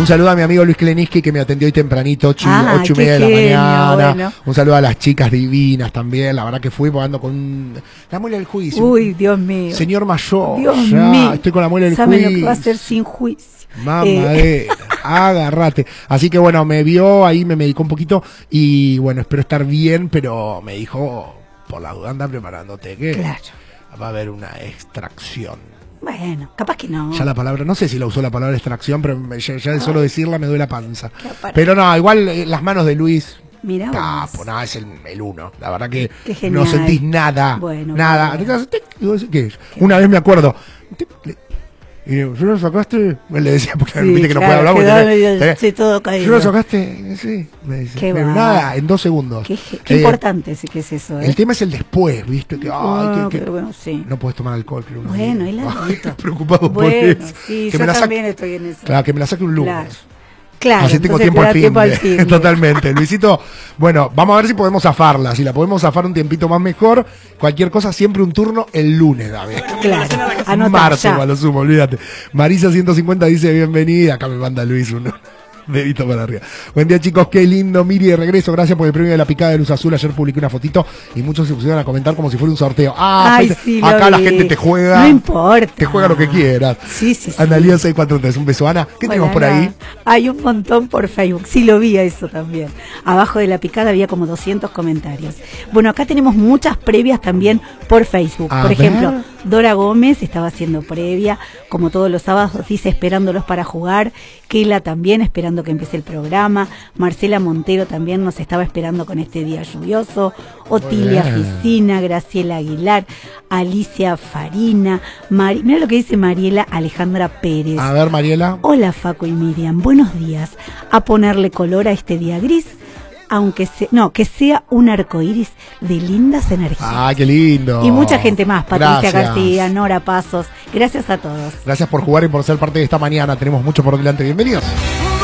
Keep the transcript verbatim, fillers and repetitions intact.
Un saludo a mi amigo Luis Kleniski que me atendió hoy tempranito, ocho, Ah, ocho y qué media de la genio, mañana. bueno. Un saludo a las chicas divinas también. La verdad que fui ando con un- la muela del juicio. Uy, Dios mío. Señor mayor, Dios ya, mío. estoy con la muela del ¿Saben juicio. lo que va a hacer sin juicio? Mamadera, Eh, agárrate. Así que bueno, me vio, ahí me medicó un poquito y bueno, espero estar bien, pero me dijo, por la duda anda preparándote que Claro. va a haber una extracción. Bueno, capaz que no. Ya la palabra, no sé si la usó la palabra extracción, pero me- ya, ya de solo decirla me duele la panza. Qué aparato. Pero no, igual eh, las manos de Luis, Mirá vos. capo, nada, es el, el uno. La verdad que Qué genial. no sentís nada, Bueno, nada. bueno. ¿Qué es? Una vez me acuerdo, tic, le- y yo, ¿yo lo sacaste? Él le decía, porque Sí, viste que no puede claro, hablar. porque quedó tenés- medio- tenés- sí, todo caído. ¿Yo lo sacaste? Sí, me dice. Qué Pero va. nada, en dos segundos. Qué, ge- qué Eh, importante sí que es eso, ¿eh? El tema es el después, ¿viste? Que, ay, Ah, que- que- pero bueno, sí. no puedes tomar alcohol, creo. Bueno, Ay, y la preocupado por Bueno, eso. sí, Que yo me la saque- también estoy en eso. Claro, que me la saque un lunes. Claro. Claro, Así tengo entonces tiempo te al da tiempo fin. al fin. Totalmente. Luisito, bueno, vamos a ver si podemos zafarla. Si la podemos zafar un tiempito más mejor, cualquier cosa, siempre un turno el lunes, David. Claro, anota Martes, ya. a lo sumo, olvídate. Marisa ciento cincuenta dice bienvenida. Acá me manda Luis uno. Dedito para arriba. Buen día, chicos, qué lindo. Miri de regreso, gracias por el premio de la picada de luz azul. Ayer publiqué una fotito y muchos se pusieron a comentar como si fuera un sorteo. Ah, Ay, gente, sí, lo acá la vi. gente te juega. No importa. Te juega lo que quieras. Sí, sí, sí. Analía seiscientos cuarenta y tres, un beso. Ana, ¿qué Hola, tenemos por Ana. ahí? Hay un montón por Facebook. Sí, lo vi a eso también. Abajo de la picada había como doscientos comentarios. Bueno, acá tenemos muchas previas también por Facebook. A por ver. ejemplo, Dora Gómez estaba haciendo previa, como todos los sábados, dice esperándolos para jugar. Keila también esperando que empiece el programa. Marcela Montero también nos estaba esperando con este día lluvioso. Otilia Muy bien. Ficina, Graciela Aguilar, Alicia Farina. Mari- Mira lo que dice Mariela Alejandra Pérez. A ver, Mariela. Hola Facu y Miriam, buenos días. A ponerle color a este día gris, aunque se, no, que sea un arcoíris de lindas energías. Ah, qué lindo. Y mucha gente más, Patricia Gracias. García, Nora Pasos. Gracias a todos. Gracias por jugar y por ser parte de esta mañana. Tenemos mucho por delante. Bienvenidos.